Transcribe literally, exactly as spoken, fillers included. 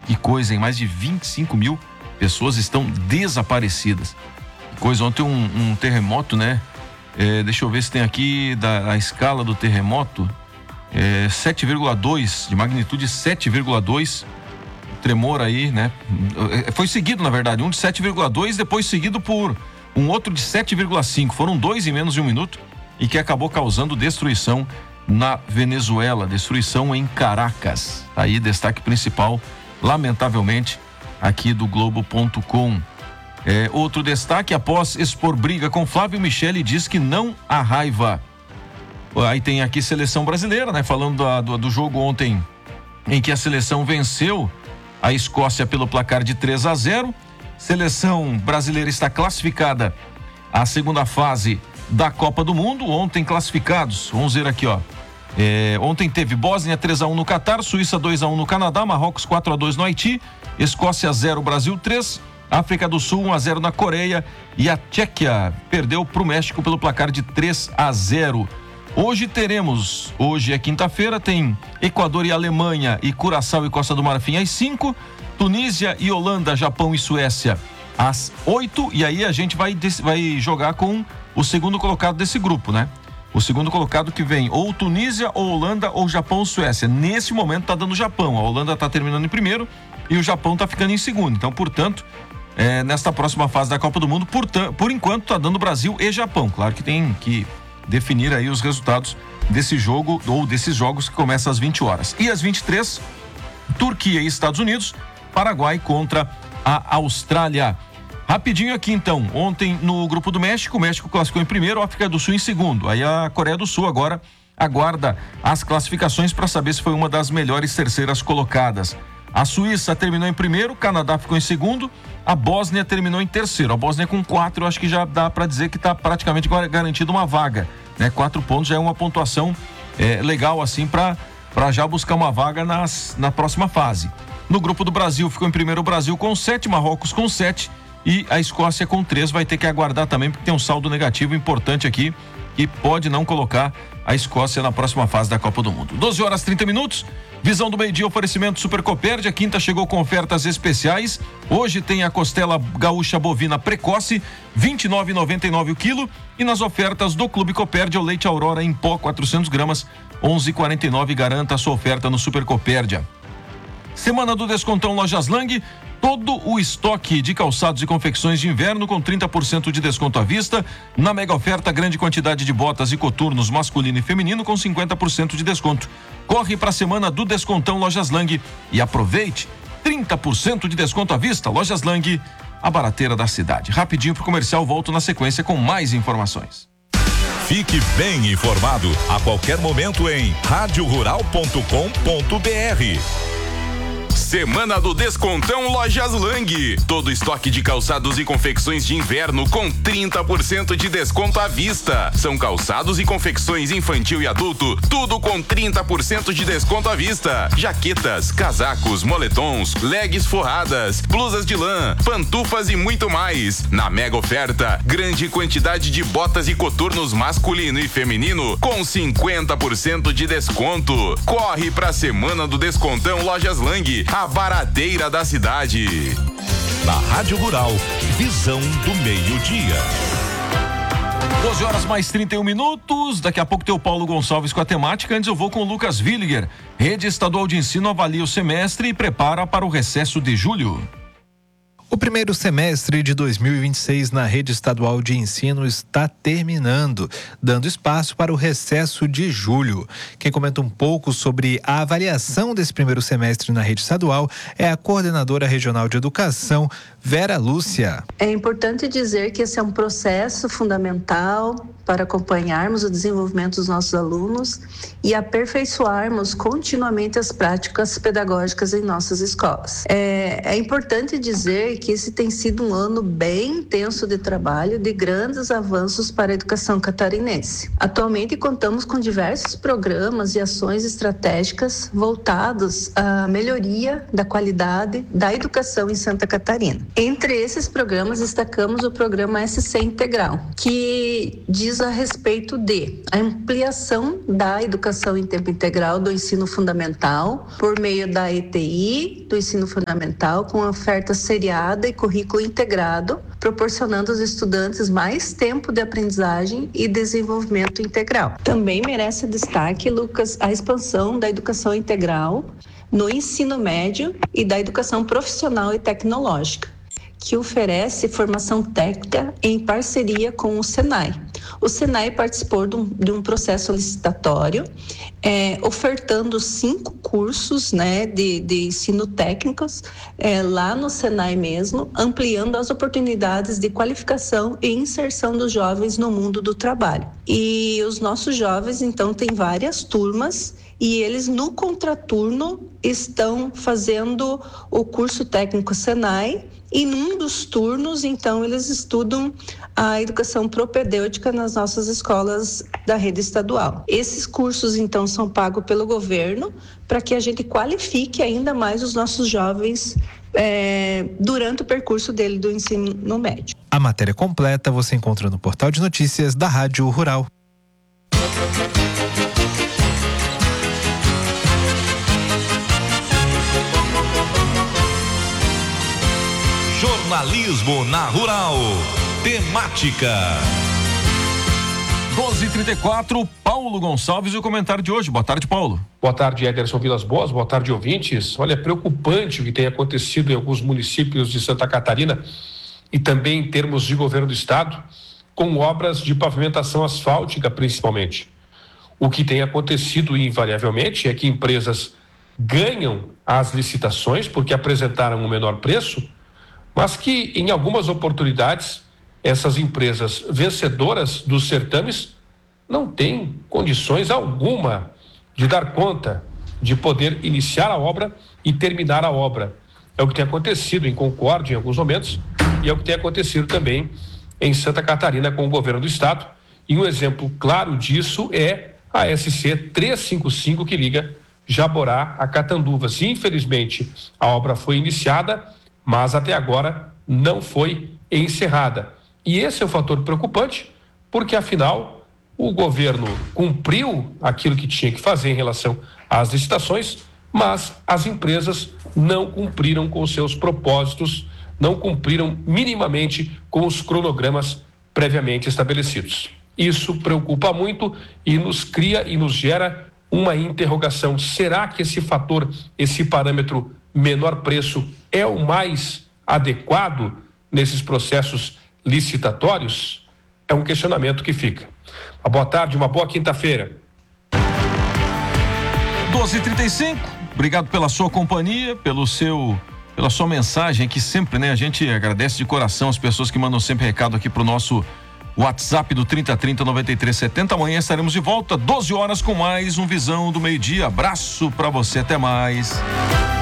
Que coisa, hein? Mais de vinte e cinco mil pessoas estão desaparecidas. Que coisa, ontem um, um terremoto, né? É, deixa eu ver se tem aqui da, a escala do terremoto. É, sete vírgula dois, de magnitude sete vírgula dois. Tremor aí, né? Foi seguido, na verdade, um de sete vírgula dois, depois seguido por um outro de sete vírgula cinco. Foram dois em menos de um minuto e que acabou causando destruição na Venezuela, destruição em Caracas. Aí, destaque principal, lamentavelmente, aqui do Globo ponto com. É, outro destaque, após expor briga com Flávio Michele, diz que não há raiva. Aí tem aqui seleção brasileira, né? Falando do, do, do jogo ontem em que a seleção venceu a Escócia pelo placar de três a zero. Seleção brasileira está classificada à segunda fase da Copa do Mundo. Ontem classificados, vamos ver aqui, ó. É, ontem teve Bósnia três a um no Catar, Suíça dois a um no Canadá, Marrocos quatro a dois no Haiti, Escócia zero, Brasil três, África do Sul um a zero na Coreia e a Tchequia perdeu para o México pelo placar de três a zero. Hoje teremos, hoje é quinta-feira, tem Equador e Alemanha e Curaçao e Costa do Marfim às cinco, Tunísia e Holanda, Japão e Suécia às oito, e aí a gente vai, vai jogar com o segundo colocado desse grupo, né? O segundo colocado que vem ou Tunísia, ou Holanda, ou Japão ou Suécia. Nesse momento tá dando Japão, a Holanda tá terminando em primeiro e o Japão tá ficando em segundo. Então, portanto, é, nesta próxima fase da Copa do Mundo, por, por enquanto tá dando Brasil e Japão. Claro que tem que definir aí os resultados desse jogo ou desses jogos que começam às vinte horas. E às vinte e três, Turquia e Estados Unidos, Paraguai contra a Austrália. Rapidinho aqui então, ontem no grupo do México, o México classificou em primeiro, a África do Sul em segundo. Aí a Coreia do Sul agora aguarda as classificações para saber se foi uma das melhores terceiras colocadas. A Suíça terminou em primeiro, o Canadá ficou em segundo, a Bósnia terminou em terceiro. A Bósnia com quatro, eu acho que já dá para dizer que está praticamente garantida uma vaga, né? Quatro pontos já é uma pontuação é, legal assim para para já buscar uma vaga nas, na próxima fase. No grupo do Brasil ficou em primeiro o Brasil com sete, Marrocos com sete e a Escócia com três. Vai ter que aguardar também porque tem um saldo negativo importante aqui e pode não colocar a Escócia na próxima fase da Copa do Mundo. doze horas e trinta minutos. Visão do meio-dia, oferecimento Super Copérdia. Quinta chegou com ofertas especiais. Hoje tem a costela gaúcha bovina precoce, vinte e nove reais e noventa e nove centavos o quilo. E nas ofertas do Clube Copérdia, o leite Aurora em pó, quatrocentas gramas, onze reais e quarenta e nove centavos. Garanta a sua oferta no Super Copérdia. Semana do Descontão Lojas Lang. Todo o estoque de calçados e confecções de inverno com trinta por cento de desconto à vista. Na mega oferta, grande quantidade de botas e coturnos masculino e feminino com cinquenta por cento de desconto. Corre para a semana do Descontão Lojas Lang e aproveite trinta por cento de desconto à vista. Lojas Lang, a barateira da cidade. Rapidinho pro comercial, volto na sequência com mais informações. Fique bem informado a qualquer momento em rádio rural ponto com ponto br. Semana do Descontão Lojas Lang. Todo estoque de calçados e confecções de inverno com trinta por cento de desconto à vista. São calçados e confecções infantil e adulto, tudo com trinta por cento de desconto à vista. Jaquetas, casacos, moletons, leggings forradas, blusas de lã, pantufas e muito mais. Na mega oferta, grande quantidade de botas e coturnos masculino e feminino com cinquenta por cento de desconto. Corre pra Semana do Descontão Lojas Lang, a barateira da cidade. Na Rádio Rural, visão do meio-dia. doze horas mais trinta e um minutos. Daqui a pouco tem o Paulo Gonçalves com a temática. Antes eu vou com o Lucas Williger. Rede Estadual de Ensino avalia o semestre e prepara para o recesso de julho. O primeiro semestre de dois mil e vinte e seis na Rede Estadual de Ensino está terminando, dando espaço para o recesso de julho. Quem comenta um pouco sobre a avaliação desse primeiro semestre na Rede Estadual é a Coordenadora Regional de Educação, Vera Lúcia. É importante dizer que esse é um processo fundamental para acompanharmos o desenvolvimento dos nossos alunos e aperfeiçoarmos continuamente as práticas pedagógicas em nossas escolas. É, é importante dizer que esse tem sido um ano bem intenso de trabalho, de grandes avanços para a educação catarinense. Atualmente contamos com diversos programas e ações estratégicas voltados à melhoria da qualidade da educação em Santa Catarina. Entre esses programas destacamos o programa S C Integral, que diz a respeito de a ampliação da educação em tempo integral do ensino fundamental por meio da E T I do ensino fundamental, com oferta seriada e currículo integrado, proporcionando aos estudantes mais tempo de aprendizagem e desenvolvimento integral. Também merece destaque, Lucas, a expansão da educação integral no ensino médio e da educação profissional e tecnológica, que oferece formação técnica em parceria com o Senai. O Senai participou de um, de um processo licitatório, é, ofertando cinco cursos, né, de, de ensino técnicos é, lá no Senai mesmo, ampliando as oportunidades de qualificação e inserção dos jovens no mundo do trabalho. E os nossos jovens, então, têm várias turmas, e eles no contraturno estão fazendo o curso técnico Senai, e num dos turnos, então, eles estudam a educação propedêutica nas nossas escolas da rede estadual. Esses cursos, então, são pagos pelo governo para que a gente qualifique ainda mais os nossos jovens é, durante o percurso dele do ensino médio. A matéria completa você encontra no portal de notícias da Rádio Rural. Jornalismo na Rural. Temática. doze e trinta e quatro, Paulo Gonçalves e o comentário de hoje. Boa tarde, Paulo. Boa tarde, Ederson Vilas Boas. Boa tarde, ouvintes. Olha, é preocupante o que tem acontecido em alguns municípios de Santa Catarina e também em termos de governo do estado, com obras de pavimentação asfáltica, principalmente. O que tem acontecido invariavelmente é que empresas ganham as licitações porque apresentaram um menor preço, mas que em algumas oportunidades essas empresas vencedoras dos certames não têm condições alguma de dar conta de poder iniciar a obra e terminar a obra. É o que tem acontecido em Concórdia em alguns momentos e é o que tem acontecido também em Santa Catarina com o governo do estado, e um exemplo claro disso é a S C trezentos e cinquenta e cinco, que liga Jaborá a Catanduvas. Infelizmente a obra foi iniciada, mas até agora não foi encerrada. E esse é o fator preocupante, porque afinal o governo cumpriu aquilo que tinha que fazer em relação às licitações, mas as empresas não cumpriram com seus propósitos, não cumpriram minimamente com os cronogramas previamente estabelecidos. Isso preocupa muito e nos cria e nos gera uma interrogação. Será que esse fator, esse parâmetro menor preço é o mais adequado nesses processos licitatórios? É um questionamento que fica. Uma boa tarde, uma boa quinta-feira. doze e trinta e cinco, obrigado pela sua companhia, pelo seu, pela sua mensagem, que sempre, né, a gente agradece de coração as pessoas que mandam sempre recado aqui pro nosso WhatsApp do trinta trinta, noventa e três setenta. Amanhã estaremos de volta, doze horas, com mais um Visão do Meio-Dia. Abraço pra você, até mais.